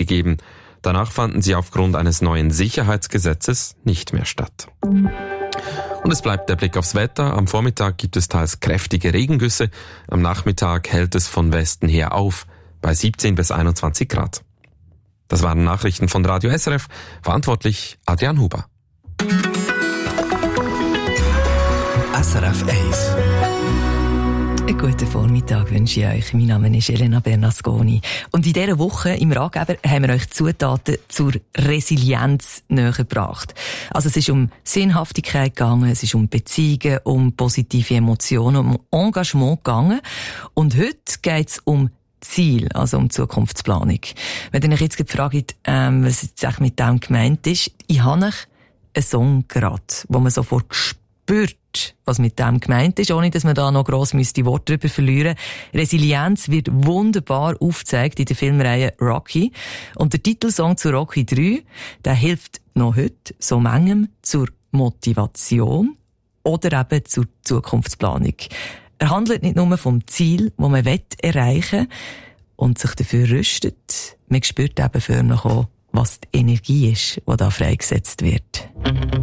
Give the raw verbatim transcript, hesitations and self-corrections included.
gegeben. Danach fanden sie aufgrund eines neuen Sicherheitsgesetzes nicht mehr statt. Und es bleibt der Blick aufs Wetter. Am Vormittag gibt es teils kräftige Regengüsse. Am Nachmittag hält es von Westen her auf, bei siebzehn bis einundzwanzig Grad. Das waren Nachrichten von Radio S R F. Verantwortlich Adrian Huber. S R F eins. Einen guten Vormittag wünsche ich euch. Mein Name ist Elena Bernasconi. Und in dieser Woche im Ratgeber haben wir euch Zutaten zur Resilienz nähergebracht. Also es ist um Sinnhaftigkeit gegangen, es ist um Beziehungen, um positive Emotionen, um Engagement gegangen. Und heute geht es um Ziel, also um Zukunftsplanung. Wenn ihr euch jetzt fragt, ähm, was jetzt eigentlich mit dem gemeint ist, ich habe euch einen Song gerade, wo man sofort spürt, was mit dem gemeint ist, ohne dass man da noch gross müsste Worte drüber verlieren. Resilienz wird wunderbar aufgezeigt in der Filmreihe Rocky. Und der Titelsong zu Rocky drei, der hilft noch heute so manchem zur Motivation oder eben zur Zukunftsplanung. Er handelt nicht nur vom Ziel, das man erreichen will und sich dafür rüstet. Man spürt eben für noch auch, was die Energie ist, die da freigesetzt wird.